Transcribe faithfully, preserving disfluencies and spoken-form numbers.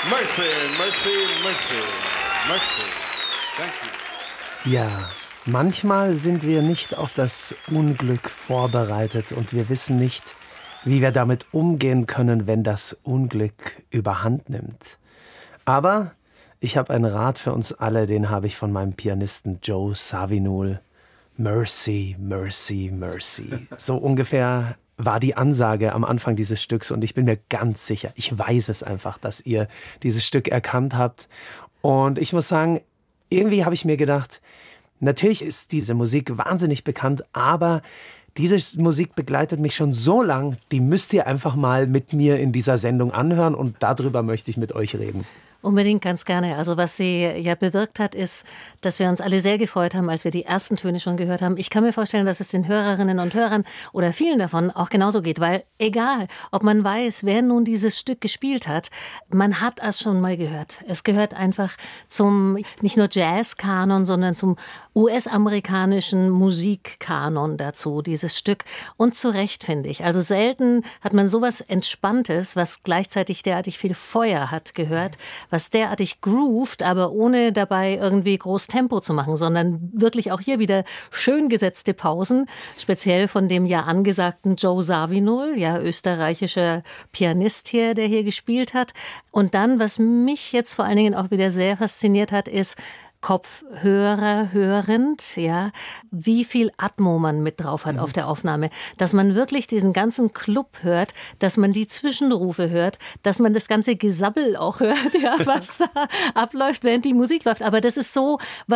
Mercy, mercy, mercy, mercy. Thank you. Ja, manchmal sind wir nicht auf das Unglück vorbereitet und wir wissen nicht, wie wir damit umgehen können, wenn das Unglück überhand nimmt. Aber ich habe einen Rat für uns alle, den habe ich von meinem Pianisten Joe Zawinul. Mercy, mercy, mercy. So ungefähr war die Ansage am Anfang dieses Stücks und ich bin mir ganz sicher, ich weiß es einfach, dass ihr dieses Stück erkannt habt. Und ich muss sagen, irgendwie habe ich mir gedacht, natürlich ist diese Musik wahnsinnig bekannt, aber diese Musik begleitet mich schon so lang, die müsst ihr einfach mal mit mir in dieser Sendung anhören und darüber möchte ich mit euch reden. Unbedingt, ganz gerne. Also was sie ja bewirkt hat, ist, dass wir uns alle sehr gefreut haben, als wir die ersten Töne schon gehört haben. Ich kann mir vorstellen, dass es den Hörerinnen und Hörern oder vielen davon auch genauso geht, weil egal, ob man weiß, wer nun dieses Stück gespielt hat, man hat es schon mal gehört. Es gehört einfach zum nicht nur Jazz-Kanon, sondern zum U S-amerikanischen Musikkanon dazu, dieses Stück. Und zu Recht, finde ich. Also selten hat man sowas Entspanntes, was gleichzeitig derartig viel Feuer hat, gehört, was derartig groovt, aber ohne dabei irgendwie groß Tempo zu machen, sondern wirklich auch hier wieder schön gesetzte Pausen, speziell von dem ja angesagten Joe Zawinul, ja österreichischer Pianist hier, der hier gespielt hat. Und dann, was mich jetzt vor allen Dingen auch wieder sehr fasziniert hat, ist, Kopfhörer hörend, ja, wie viel Atmo man mit drauf hat mhm. auf der Aufnahme, dass man wirklich diesen ganzen Club hört, dass man die Zwischenrufe hört, dass man das ganze Gesabbel auch hört, ja, was da abläuft, während die Musik läuft. Aber das ist so,